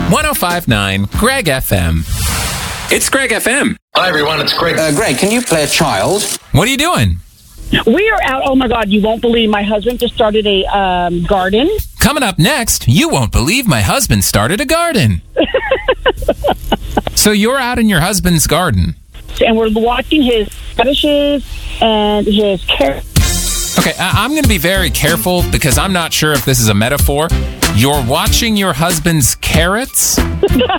105.9 Greg FM. It's Greg FM. Hi, everyone. It's Greg. Greg, can you play a child? What are you doing? We are out. Oh, my God. You won't believe my husband just started a garden. Coming up next, you won't believe my husband started a garden. So you're out in your husband's garden. And we're watching his radishes and his carrots. Okay, I'm going to be very careful because I'm not sure if this is a metaphor. You're watching your husband's carrots?